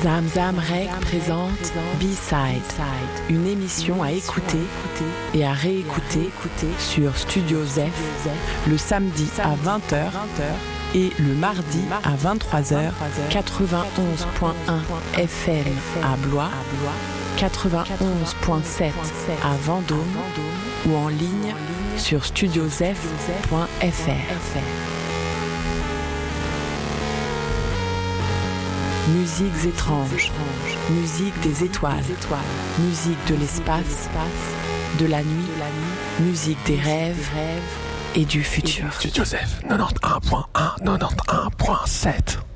Zamzam Rec présente B-Side, une émission à écouter et à réécouter sur Studio Zef le samedi à 20h et le mardi à 23h, 91.1 FM à Blois, 91.7 à Vendôme ou en ligne sur studiozef.fr. Musiques étranges, musique des étoiles, musique de l'espace, de la nuit, musique des rêves et du futur. Studio Zef 91.1, 91.7.